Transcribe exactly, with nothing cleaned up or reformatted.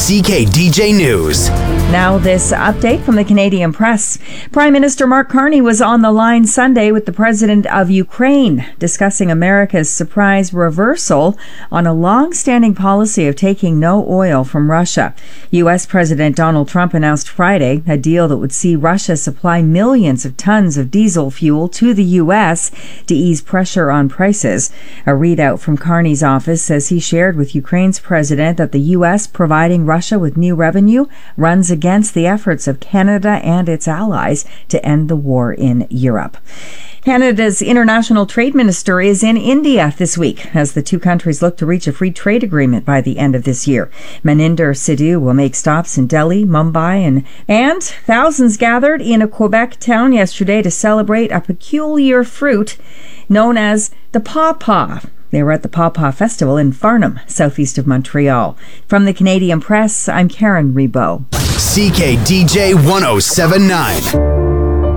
C K D J News. Now this update from the Canadian Press. Prime Minister Mark Carney was on the line Sunday with the President of Ukraine, discussing America's surprise reversal on a long-standing policy of taking no oil from Russia. U S. President Donald Trump announced Friday a deal that would see Russia supply millions of tons of diesel fuel to the U S to ease pressure on prices. A readout from Carney's office says he shared with Ukraine's president that the U S providing Russia with new revenue runs against the efforts of Canada and its allies to end the war in Europe. Canada's international trade minister is in India this week as the two countries look to reach a free trade agreement by the end of this year. Maninder Sidhu will make stops in Delhi, Mumbai, and, and thousands gathered in a Quebec town yesterday to celebrate a peculiar fruit known as the pawpaw. They were at the Pawpaw Festival in Farnham, southeast of Montreal. From the Canadian Press, I'm Karen Rebow. C K D J one oh seven point nine.